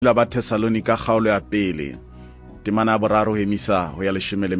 la ba Thessalonika kgaolo ya pele temana boraro hemisa ho ya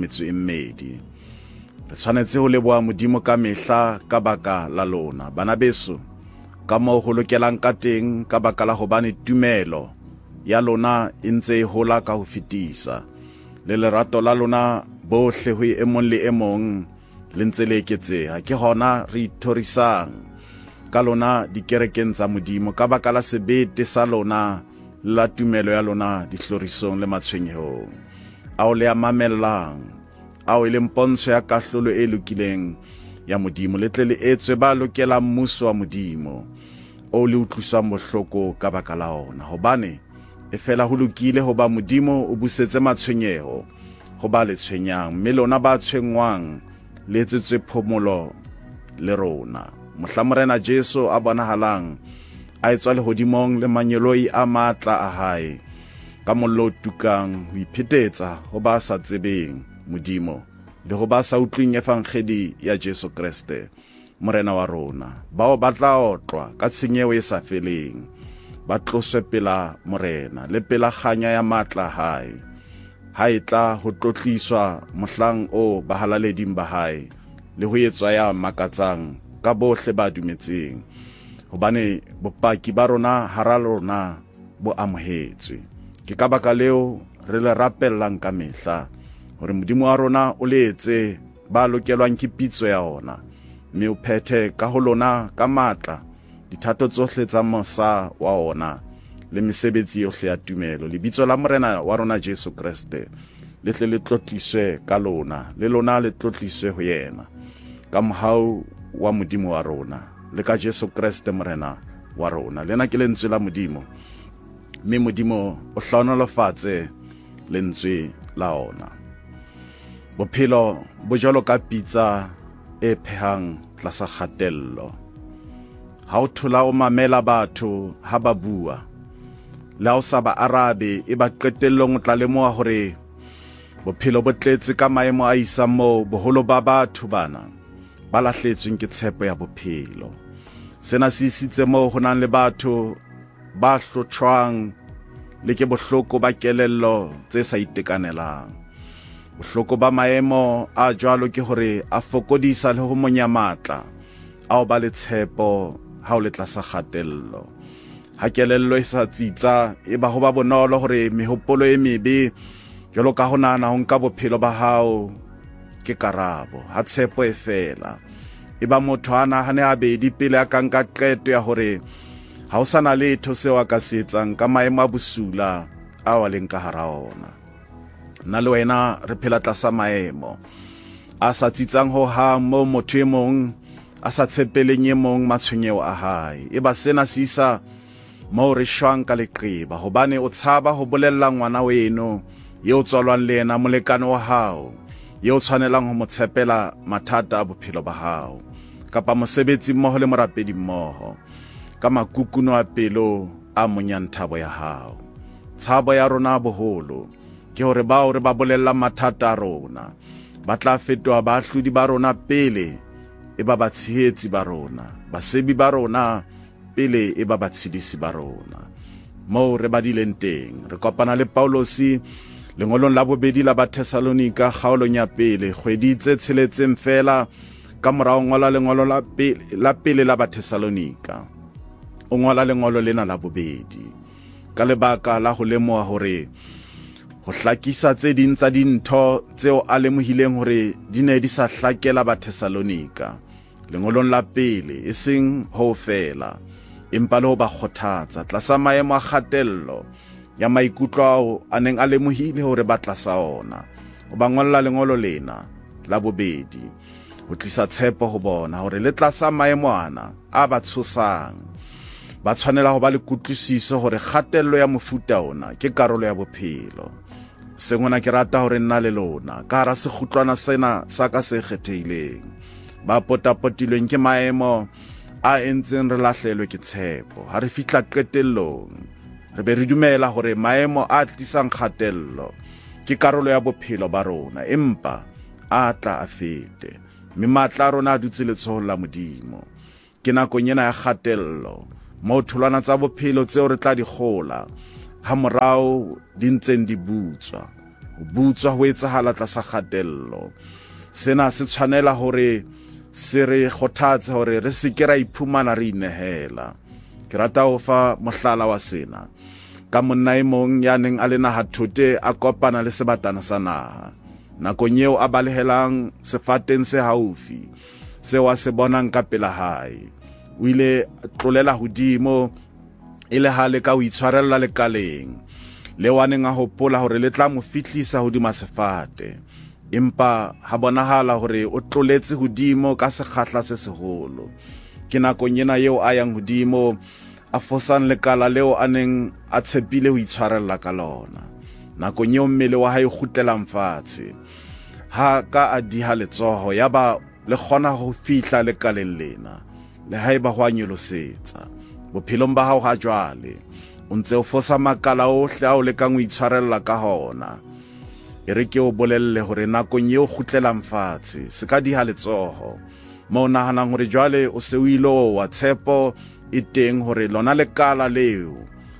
12. Re tshwanetse ho leboha Modimo ka mehla ka baka la lona bana beso ka moo ho lokelang ka teng ka baka la hobane tumelo ya lona e ntse e hola ka ho fetisa le lerato la lona bohle ho emong le emong le ntse le eketseha ke hona re ithorisang ka lona dikerekeng tsa Modimo ka baka la sebete sa lona la tumelo ya lona dihlorisong le matshwenyehong ao le a mamellang ao ile mpontsho ya kahlolo e lokileng ya Modimo le tle le etswe ba lokela mmuso wa Modimo o le utlwisang bohloko ka baka la ona hobane e fela ho lokile hoba Modimo o busetse matshwenyeho ho ba le tshwenyang mme lona ba tshwengwang le etsetswe phomolo le rona Mohlamorena Jesu a bonahalang a etswa le hodimong le manyeloi a matla a hae ka mollo tukang ho iphetetsa ho ba sa tsebeng Modimo le ho ba sa utlwing efangeli ya Jesu Kriste morena wa rona bao ba tla otlwa ka tshenyeho e sa feleng ba tloswe pela morena le pela kganya ya matla hae ha etla ho tlotliswa mohlang o bahalaleding ba hae le ho etswa ya makatsang ka bohle ba dumetseng hobane bopaki ba rona hara lona bo amohetswe ke ka baka leo re le rapellang ka mehla hore Modimo wa rona o letse ba lokelwang ke pitso ya ona mme o phethe ka ho lona ka matla dithato tsohle tsa mosa wa ona le mesebetsi yohle ya tumelo lebitso la morena wa rona Jesu Kriste le tle le tlotliswe ka lona le lona le tlotliswe ho yena ka mohau wa Modimo wa rona le ka Jesu Kriste morena wa rona lena ke lentswe la Modimo mme Modimo o hlonolofatse lentswe la ona bophelo bo jalo ka pitsa e phehang tlasa kgatello ha o thola o mamela batho ha ba bua le ha o sa ba arabe e ba qetellong o tla lemoha hore bophelo bo tletse ka maemo a isang moo boholo ba batho bana ba lahletsweng ke tshepo ya bophelo sena se isitse moo ho nang le batho ba hlotshwang le ke bohloko ba kelello tse sa itekanelang bohloko ba maemo a jwalo ke hore a fokodisa le ho monya matla ao ba le tshepo ha o le tlasa kgatello ha kelello e sa tsitsa e ba ho ba bonolo hore mehopolo e mebe jwalo ka ho nahana ho nka bophelo ba hao ke karabo ha tshepo e fela e ba motho a nahane a bedi pele a ka nka qeto ya hore ha o sana letho seo a ka se etsang ka maemo a bosula a wa leng ka hara ona nna le wena re phela tlasa maemo a sa tsitsang ho ha mo motho e mong a sa tshepeleng e mong matshwenyeho a hae e ba sena se isa mo re shwang ka leqeba hobane o tshaba ho bolella ngwana weno yeo tswalwang le yena molekano wa hao yeo tshwanelang ho mo tshepela mathata a bophelo ba hao kapa mosebetsi mmoho le morapedi mmoho ka makukuno a pelo a monyanthabo ya hao tshabo ya rona boholo ke hore bao re ba bolella mathata a rona ba tla fetoha baahlodi ba rona pele e ba batshehetsi ba rona basebi ba rona pele e ba batshedisi ba rona moo re badileng teng re kopana le Paulosi lengolong la bobedi la ba Thessalonika kgaolong ya pele kgwedi tse tsheletseng fela ka morao ngola lengolo la pele la ba Thessalonika o ngola lengolo lena la bobedi ka lebaka la ho lemoha hore ho hlakisa tse ding tsa dintho tseo a lemohileng hore di ne di sa hlakela ba Thessalonika lengolong la pele e seng ho fela empa le ho ba kgothatsa tlasa maemo a kgatello ya maikutlo ao a neng a lemohile hore ba tlasa ona o ba ngolla lengolo lena la bobedi ho tlisa tshepo ho bona hore le tlasa maemo ana a ba tshosang ba tshwanela ho ba le kutlwisiso hore kgatello ya mofuta ona ke karolo ya bophelo sengwana ke rata hore nna le lona ka hara sekgutlwana sena sa ka se kgethehileng ba potapotilweng ke maemo a entseng re lahlelwe ke tshepo ha re fihla qetellong re be re dumela hore maemo a tlisang kgatello ke karolo ya bophelo ba rona empa a tla a fete mme matla a rona a dutse letsohong la Modimo ke nakong ena ya kgatello mo tholwana tsa bophelo tseo re tla di kgola ha morao di ntseng di butswa. Ho butswa ho etsahala tlasa kgatello. Sena se tshwanela hore se re kgothatse hore re se ke ra iphumana re inehela. Ke rata ho fa mohlala wa sena. Ka monna e mong ya neng a le naha-thote a kopana le sebatana sa naha. Nakong eo a balehelang sefateng se haufi, seo a se bonang ka pela hae. O ile tlolela hodimo e le ha le ka o itshwarella lekaleng, leo a neng a hopola hore le tla mo fihlisa hodima sefate. Empa ha bonahala hore o tloletse hodimo ka sekgahla se seholo. Ke nakong ena eo a yang hodimo a fosang lekala leo a neng a tshepile ho itshwarella ka lona. Nakong eo mmele wa hae kgutlelang fatshe, ha ka a diha letsoho ya ba le kgona ho fihla lekaleng lena, le haeba ho a nyolosetsa. Bophelong ba hao ha jwale o ntse o fosa makala ohle ao le kang o itshwarella ka hona. E re ke o bolelle hore nakong eo kgutlelang fatshe, se ka diha letsoho, mo nahanang hore jwale o se o ilo wa tshepo e teng hore lona lekala leo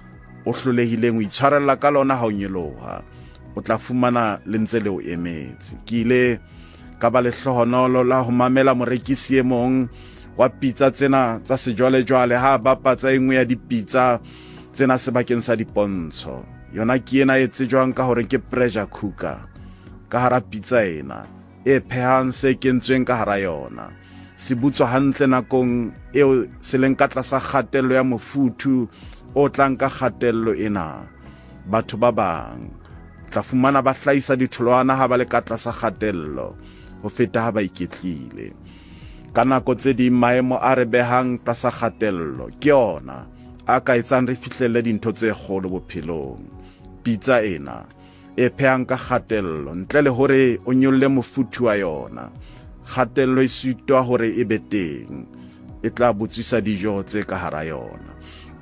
o hlolehileng o itshwarella ka lona ha o nyoloha, o tla fumana le ntse le o emetse. Ke ile ka ba le hlohonolo la ho mamela morekisi e mong wa pitsa tsena tsa sejwalejwale ha bapatsa engwe ya dipitsa tsena sebakeng sa dipontsho. Yona ke ena e tsejwang ka hore ke pressure cooker. Ka hara pitsa ena e phehang se kentsweng ka hara yona, se butswa hantle nakong eo se leng ka tlasa kgatello ya mofuthu o tlang ka kgatello ena. Batho ba bang tla fumana ba hlahisa ditholwana ha ba le ka tlasa kgatello ho feta ha ba iketlile. Ka nako tse ding maemo a re behang tlasa kgatello ke yona a ka etsang re fihlelle dintho tse kgolo bophelong. Pitsa ena e phehang ka kgatello ntle le hore o nyolle mofuthu wa yona. Kgatello e sitwa hore e be teng, e tla butswisa dijo tse ka hara yona.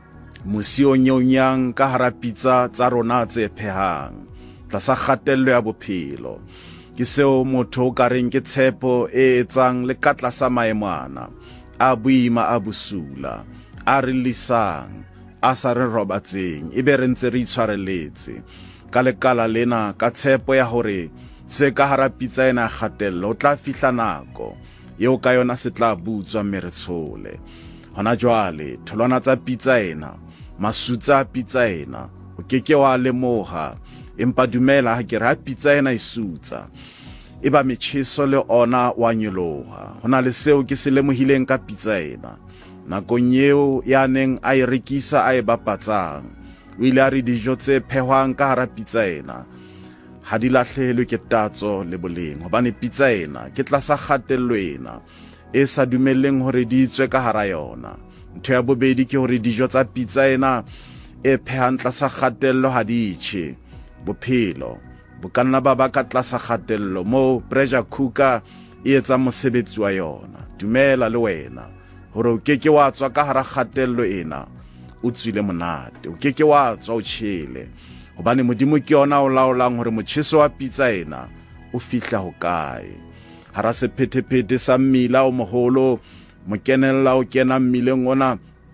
Mosi o nyonyang ka hara pitsa tsa rona tse phehang tlasa kgatello ya bophelo ke seo motho o ka reng ke tshepo e etsang le ka tlasa maemo ana a boima a bosula, a re lisang, a sa re robatseng, ebe re ntse re itshwarelletse ka lekala lena ka tshepo ya hore se ka hara pitsa ena kgatello o tla fihla nako eo ka yona se tla butswa mme re tshole. Hona jwale tholwana tsa pitsa ena, masutsa a pitsa ena o keke wa lemoha, empa dumela ha ke re ha pitsa ena e sutsa eba metjheso le ona wa nyoloha. Hona le seo ke se lemohileng ka pitsa ena nakong eo ya neng a e rekisa a e bapatsang. O ile a re dijo tse phehwang ka hara pitsa ena ha di lahlehelwe ke tatso le boleng, hobane pitsa ena ke tlasa kgatello ena e sa dumelleng hore di itswe ka hara yona. Ntho ya bobedi ke hore dijo tsa pitsa ena e phehang tlasa kgatello ha di itshe. Bophelo bo ka nna ba ka tlasa kgatello mo pressure cooker e etsa mosebetsi wa yona. Dumela le wena hore o keke wa tswa ka hara kgatello ena o tswile monate, o keke wa tswa o tjhele, hobane Modimo ke yona o laolang hore motjheso wa pitsa ena o fihla ho kae. Hara sephetephete sa mmila o moholo mo kenella o kena mmileng ona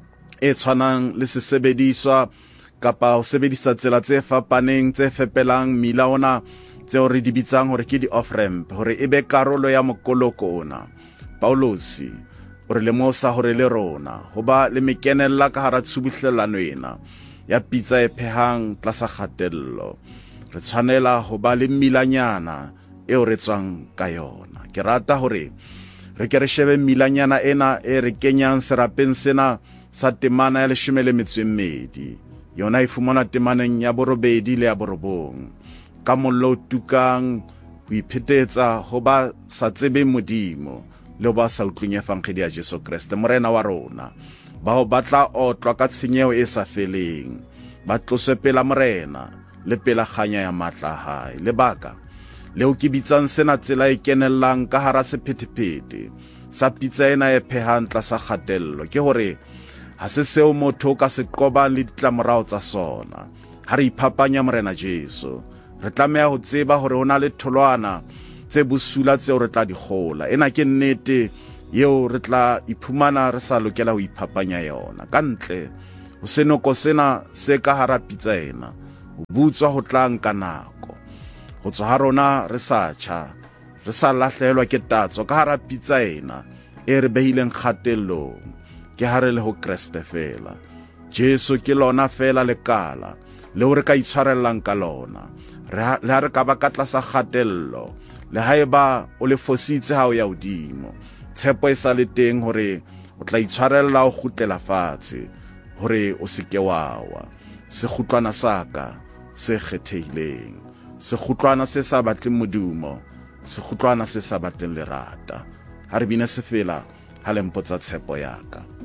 e tshwanang le sesebediswa kapa o sebedisa tsela tse fapaneng tse fepelang mmila ona tseo re di bitsang hore ke di off-ramp, hore e be karolo ya mokoloko ona. Paulosi o re lemosa hore le rona hoba le mekenella ka hara tshubuhlellano ena ya pitsa e phehang tlasa kgatello, re tshwanela hoba le mmilanyana eo re tswang ka yona. Ke rata hore re ke re shebe mmilanyana ena e re kenyang serapeng sena sa temana ya 12, yona e fumana temaneng ya 8 le ya 9, ka mollo tukang ho iphetetsa hoba sa tsebe Modimo le ba sa utlwenyefang kgedi ya Jesu Kriste morena wa rona, bao batla otlwa ka tshenyeho e sa feleng, ba tloswe pela morena le pela kganya ya matla hae. Lebaka leo ke bitsang sena tsela e kenellang ka hara sephetephete sa pitsa ena e phehang tlasa kgatello ke hore ha se seo motho ka se qobang le ditlamorao tsa sona. Ha re iphapanya morena Jesu, re tlameha ho tseba hore hona le tholwana tse busula tseo re tla di kgola. Ena ke nnete yeo re tla iphumana re sa lokela ho iphapanya yona. Ka ntle ho ho senoko sena se ka hara pitsa ena ho butswa ho tlang ka nako. Ho tswa ha rona re sa tjha, re sa lahlehelwa ke tatso ka hara pitsa ena e re behileng kgatellong, ke ha re le ho Kreste fela. Jesu ke lona fela lekala leo re ka itshwarellang ka lona, le ha re ka ba ka tlasa kgatello, le haeba o le fositse ha o ya hodimo, tshepo e sa le teng hore o tla itshwarella ho kgutlela fatshe, hore o se ke wa wa. Sekgutlwana sa ka se kgethehileng, sekgutlwana se sa batleng modumo, sekgutlwana se sa batleng lerata. Ha re bine se fela ha le mpotsa tshepo ya ka.